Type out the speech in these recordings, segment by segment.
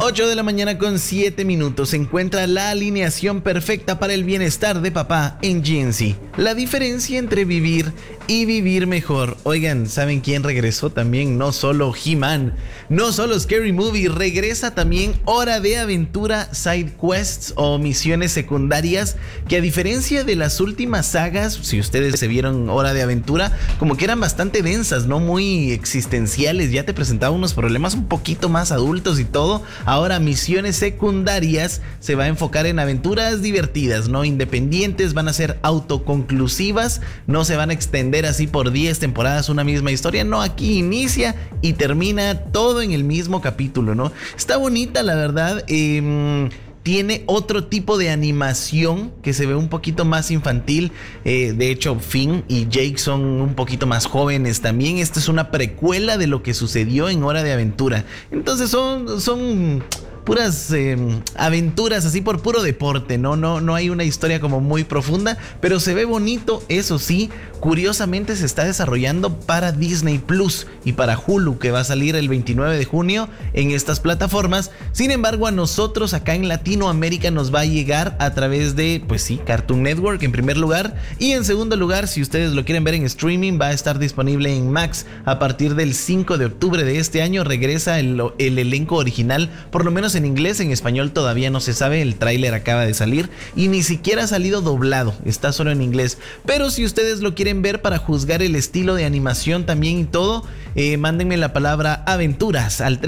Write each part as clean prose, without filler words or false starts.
8 de la mañana con 7 minutos. Se encuentra la alineación perfecta para el bienestar de papá en GNC. La diferencia entre vivir y vivir mejor. Oigan, ¿saben quién regresó también? No solo He-Man, no solo Scary Movie, regresa también Hora de Aventura, Side Quests o misiones secundarias, que a diferencia de las últimas sagas, si ustedes se vieron Hora de Aventura, como que eran bastante densas, no muy existenciales, ya te presentaba unos problemas un poquito más adultos y todo. Ahora misiones secundarias se va a enfocar en aventuras divertidas, no independientes, van a ser autoconclusivas, no se van a extender así por 10 temporadas una misma historia, no, aquí inicia y termina todo en el mismo capítulo, ¿no? Está bonita, la verdad. Tiene otro tipo de animación que se ve un poquito más infantil. De hecho, Finn y Jake son un poquito más jóvenes también. Esta es una precuela de lo que sucedió en Hora de Aventura. Entonces son puras aventuras así por puro deporte, no hay una historia como muy profunda, pero se ve bonito. Eso sí, curiosamente se está desarrollando para Disney Plus y para Hulu, que va a salir el 29 de junio en estas plataformas. Sin embargo, a nosotros acá en Latinoamérica nos va a llegar a través de, pues sí, Cartoon Network en primer lugar, y en segundo lugar, si ustedes lo quieren ver en streaming, va a estar disponible en Max a partir del 5 de octubre de este año. Regresa el elenco original, por lo menos en inglés. En español todavía no se sabe, el tráiler acaba de salir y ni siquiera ha salido doblado, está solo en inglés. Pero si ustedes lo quieren ver para juzgar el estilo de animación también y todo, mándenme la palabra aventuras al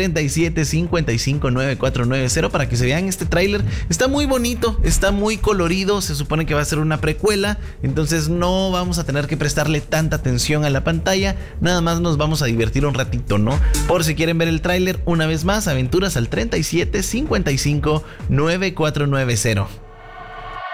37559490 para que se vean este tráiler. Está muy bonito, está muy colorido, se supone que va a ser una precuela, entonces no vamos a tener que prestarle tanta atención a la pantalla, nada más nos vamos a divertir un ratito, ¿no? Por si quieren ver el tráiler, una vez más, aventuras al 37559490.